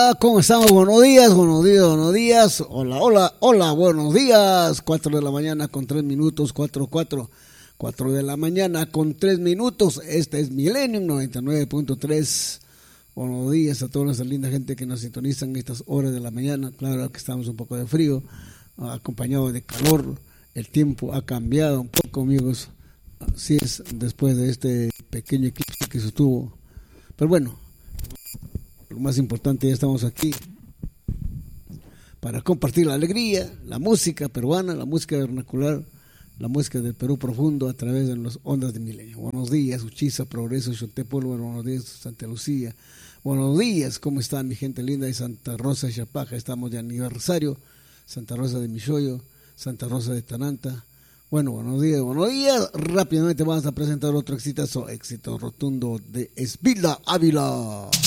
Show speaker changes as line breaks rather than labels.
Hola, ¿cómo estamos? Buenos días, buenos días, buenos días. Hola, hola, hola, buenos días. 4 de la mañana con 3 minutos, 4 de la mañana con 3 minutos. Este es Millennium 99.3. Buenos días a toda esa linda gente que nos sintonizan en estas horas de la mañana. Claro que estamos un poco de frío, acompañado de calor. El tiempo ha cambiado un poco, amigos. Así es, después de este pequeño eclipse que se tuvo. Pero bueno, lo más importante, ya estamos aquí para compartir la alegría, la música peruana, la música vernacular, la música del Perú profundo a través de las ondas de Milenio. Buenos días, Uchiza, Progreso, Xontepolo, buenos días, Santa Lucía. Buenos días, ¿cómo están mi gente linda de Santa Rosa de Chapaja? Estamos de aniversario, Santa Rosa de Michoyo, Santa Rosa de Tananta. Bueno, buenos días, buenos días. Rápidamente vamos a presentar otro exitazo, éxito rotundo de Esbilda Ávila.